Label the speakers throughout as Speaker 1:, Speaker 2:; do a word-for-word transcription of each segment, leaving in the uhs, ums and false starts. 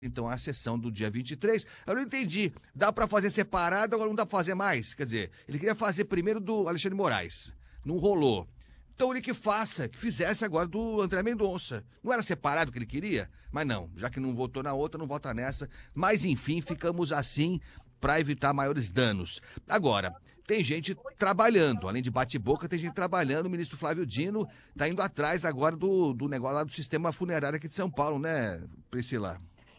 Speaker 1: então a sessão do dia vinte e três, eu não entendi, dá para fazer separado, agora não dá para fazer mais? Quer dizer, ele queria fazer primeiro do Alexandre Moraes, não rolou. Então ele que faça, que fizesse agora do André Mendonça. Não era separado o que ele queria? Mas não, já que não votou na outra, não vota nessa. Mas enfim, ficamos assim para evitar maiores danos. Agora, tem gente trabalhando, além de bate-boca, tem gente trabalhando. O ministro Flávio Dino está indo atrás agora do, do negócio lá do sistema funerário aqui de São Paulo, né, Priscila?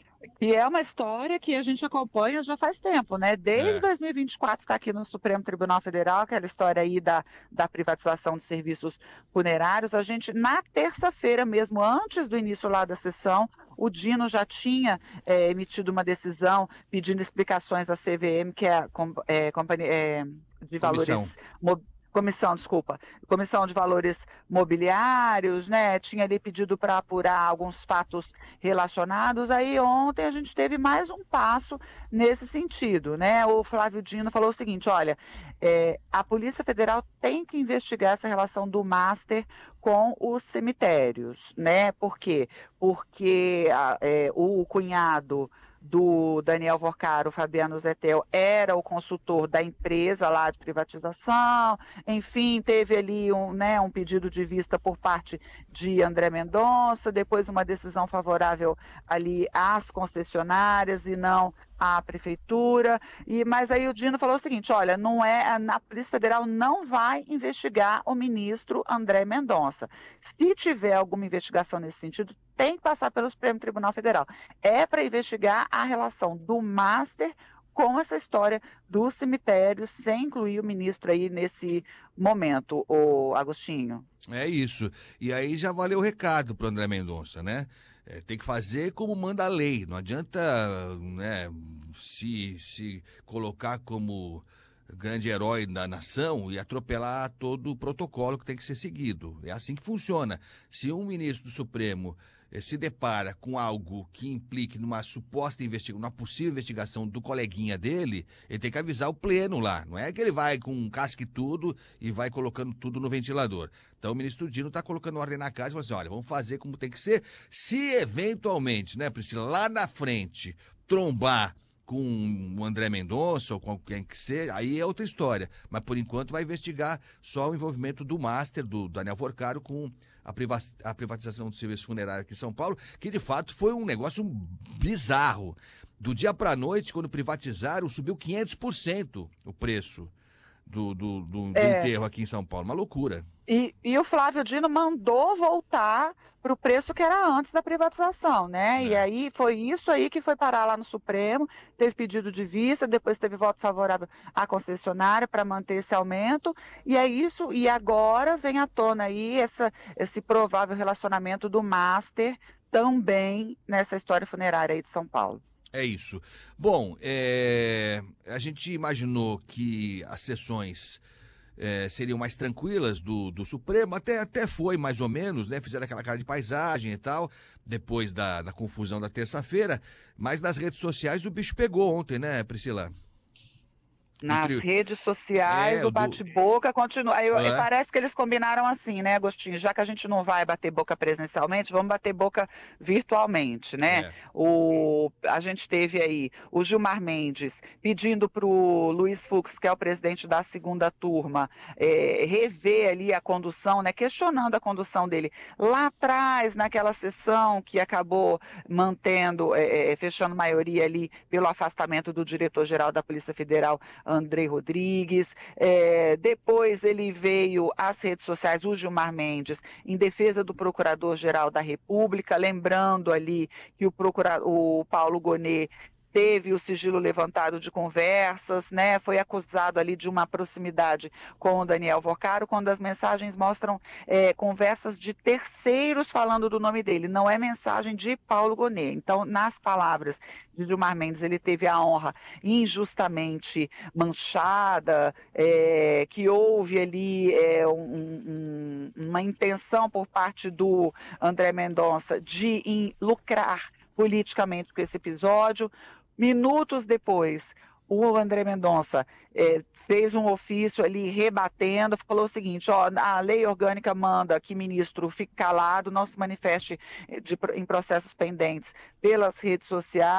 Speaker 2: E é uma história que a gente acompanha já faz tempo, né? Desde
Speaker 1: É.
Speaker 2: dois mil e vinte e quatro está aqui no Supremo Tribunal Federal, aquela história aí da, da privatização de serviços funerários. A gente, na terça-feira mesmo, antes do início lá da sessão, o Dino já tinha é, emitido uma decisão pedindo explicações à C V M, que é a é, companhia é, de valores mobiliários. Comissão, desculpa, Comissão de Valores Mobiliários, né? Tinha ali pedido para apurar alguns fatos relacionados. Aí ontem a gente teve mais um passo nesse sentido, né? O Flávio Dino falou o seguinte: olha, é, a Polícia Federal tem que investigar essa relação do Master com os cemitérios, né? Por quê? Porque a, é, o cunhado do Daniel Vorcaro, o Fabiano Zettel, era o consultor da empresa lá de privatização, enfim, teve ali um, né, um pedido de vista por parte de André Mendonça, depois uma decisão favorável ali às concessionárias e não à prefeitura, e, mas aí o Dino falou o seguinte: olha, não é, a Polícia Federal não vai investigar o ministro André Mendonça. Se tiver alguma investigação nesse sentido, tem que passar pelo Supremo Tribunal Federal. É para investigar a relação do Master com essa história do cemitério, sem incluir o ministro aí nesse momento, o Agostinho.
Speaker 1: É isso. E aí já valeu o recado para o André Mendonça, né? É, tem que fazer como manda a lei. Não adianta, né, se, se colocar como grande herói da nação e atropelar todo o protocolo que tem que ser seguido. É assim que funciona. Se um ministro do Supremo eh, se depara com algo que implique numa suposta investigação, numa possível investigação do coleguinha dele, ele tem que avisar o pleno lá. Não é que ele vai com um casque tudo e vai colocando tudo no ventilador. Então o ministro Dino está colocando ordem na casa e falou assim: olha, vamos fazer como tem que ser. Se eventualmente, né, Priscila, lá na frente trombar com o André Mendonça ou com quem que seja, aí é outra história. Mas, por enquanto, vai investigar só o envolvimento do Master, do Daniel Vorcaro, com a, priva a privatização do serviço funerário aqui em São Paulo, que, de fato, foi um negócio bizarro. Do dia para a noite, quando privatizaram, subiu quinhentos por cento o preço do, do, do, do
Speaker 2: É.
Speaker 1: enterro aqui em São Paulo. Uma loucura.
Speaker 2: E, e o Flávio Dino mandou voltar para o preço que era antes da privatização, né? É. E aí foi isso aí que foi parar lá no Supremo, teve pedido de vista, depois teve voto favorável à concessionária para manter esse aumento, e é isso, e agora vem à tona aí essa, esse provável relacionamento do Master também nessa história funerária aí de São Paulo.
Speaker 1: É isso. Bom, é... a gente imaginou que as sessões É, seriam mais tranquilas do, do Supremo, até, até foi mais ou menos, né? Fizeram aquela cara de paisagem e tal, depois da, da confusão da terça-feira, mas nas redes sociais o bicho pegou ontem, né, Priscila?
Speaker 2: Nas
Speaker 1: Entre...
Speaker 2: redes sociais,
Speaker 1: é,
Speaker 2: o bate-boca do... continua. Eu,
Speaker 1: é.
Speaker 2: Parece que eles combinaram assim, né, Agostinho? Já que a gente não vai bater boca presencialmente, vamos bater boca virtualmente, né?
Speaker 1: É.
Speaker 2: O... A gente teve aí o Gilmar Mendes pedindo para o Luiz Fux, que é o presidente da segunda turma, é, rever ali a condução, né? Questionando a condução dele. Lá atrás, naquela sessão que acabou mantendo, é, fechando maioria ali pelo afastamento do diretor-geral da Polícia Federal, Andrei Rodrigues, é, depois ele veio às redes sociais, o Gilmar Mendes, em defesa do Procurador-Geral da República, lembrando ali que o, procura, o Paulo Gonet teve o sigilo levantado de conversas, né? Foi acusado ali de uma proximidade com o Daniel Vorcaro, quando as mensagens mostram é, conversas de terceiros falando do nome dele, não é mensagem de Paulo Gonet. Então, nas palavras de Gilmar Mendes, ele teve a honra injustamente manchada, é, que houve ali é, um, um, uma intenção por parte do André Mendonça de em, lucrar politicamente com esse episódio. Minutos depois, o André Mendonça é, fez um ofício ali rebatendo, falou o seguinte: ó, a lei orgânica manda que ministro fique calado, não se manifeste de, em processos pendentes pelas redes sociais.